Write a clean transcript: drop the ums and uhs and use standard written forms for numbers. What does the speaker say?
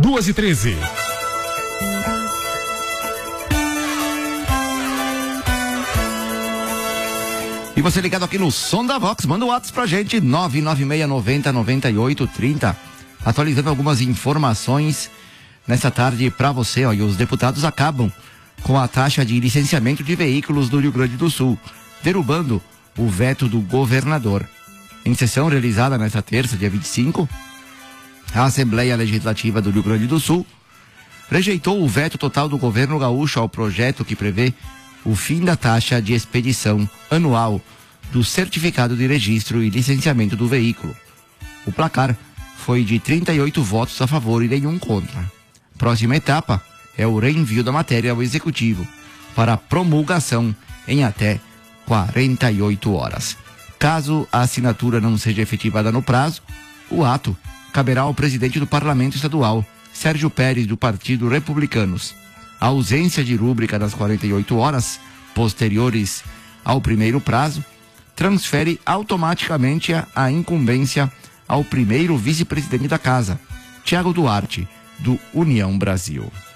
2h13. E você ligado aqui no Som da Vox, manda o WhatsApp pra gente, 996909830, atualizando algumas informações nessa tarde pra você, ó. E os deputados acabam com a taxa de licenciamento de veículos do Rio Grande do Sul, derrubando o veto do governador. Em sessão realizada nesta terça, dia 25, a Assembleia Legislativa do Rio Grande do Sul rejeitou o veto total do governo gaúcho ao projeto que prevê o fim da taxa de expedição anual do certificado de registro e licenciamento do veículo. O placar foi de 38 votos a favor e nenhum contra. Próxima etapa é o reenvio da matéria ao Executivo para promulgação em até 48 horas. Caso a assinatura não seja efetivada no prazo, o ato caberá ao presidente do Parlamento Estadual, Sérgio Pérez, do Partido Republicanos. A ausência de rúbrica das 48 horas posteriores ao primeiro prazo transfere automaticamente a incumbência ao primeiro vice-presidente da Casa, Thiago Duarte, do União Brasil.